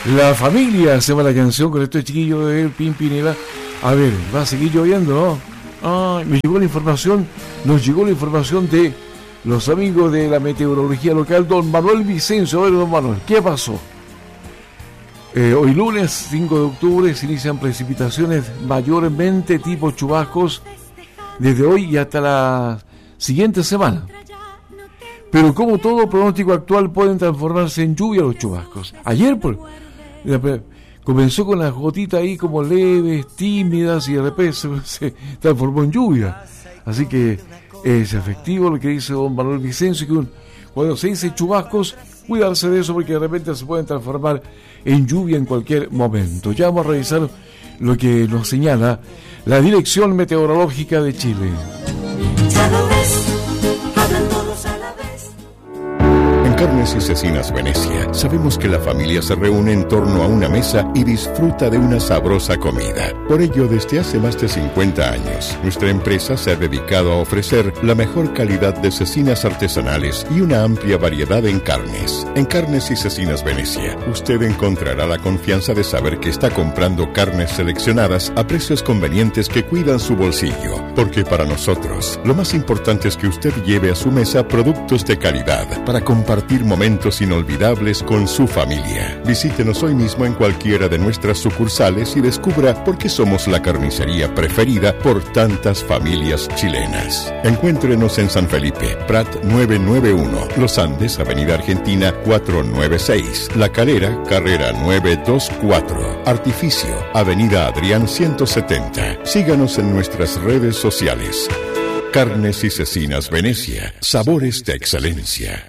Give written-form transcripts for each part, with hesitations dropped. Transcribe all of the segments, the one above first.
La familia se va la canción con estos chiquillos de Pimpinela. A ver, va a seguir lloviendo, ¿no? Ah, nos llegó la información de los amigos de la meteorología local, don Manuel Vicencio. A ver, don Manuel, ¿qué pasó? Hoy lunes 5 de octubre se inician precipitaciones mayormente tipo chubascos desde hoy y hasta la siguiente semana. Pero como todo pronóstico actual pueden transformarse en lluvia los chubascos. Ayer comenzó con las gotitas ahí como leves, tímidas y de repente se transformó en lluvia. Así que es efectivo lo que dice don Manuel Vicencio, que cuando se dice chubascos, cuidarse de eso porque de repente se pueden transformar en lluvia en cualquier momento. Ya vamos a revisar lo que nos señala la Dirección Meteorológica de Chile. Ya lo ves, hablan todos a la vez. En Carnes y Cecinas Venecia, sabemos que la familia se reúne en torno a una mesa y disfruta de una sabrosa comida. Por ello, desde hace más de 50 años, nuestra empresa se ha dedicado a ofrecer la mejor calidad de cecinas artesanales y una amplia variedad en carnes. En Carnes y Cecinas Venecia, usted encontrará la confianza de saber que está comprando carnes seleccionadas a precios convenientes que cuidan su bolsillo. Porque para nosotros, lo más importante es que usted lleve a su mesa productos de calidad para compartir momentos inolvidables con su familia. Visítenos hoy mismo en cualquiera de nuestras sucursales y descubra por qué somos la carnicería preferida por tantas familias chilenas. Encuéntrenos en San Felipe, Prat 991, Los Andes, Avenida Argentina 496, La Calera, Carrera 924, Artificio, Avenida Adrián 170. Síganos en nuestras redes sociales. Carnes y Cecinas Venecia, sabores de excelencia.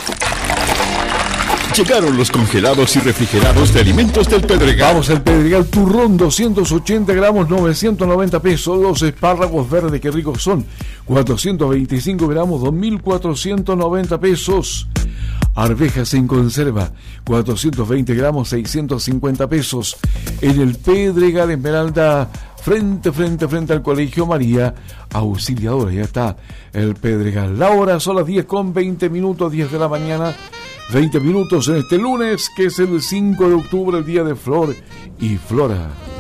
Llegaron los congelados y refrigerados de alimentos del Pedregal. Vamos al Pedregal, turrón 280 gramos, 990 pesos. Los espárragos verdes, qué ricos son, 425 gramos, 2.490 pesos. Arvejas en conserva, 420 gramos, 650 pesos. En el Pedregal, Esmeralda, frente al Colegio María Auxiliadora. Ya está el Pedregal. La hora son las 10:20, 10 de la mañana. 20 minutos en este lunes, que es el 5 de octubre, el día de Flor y Flora.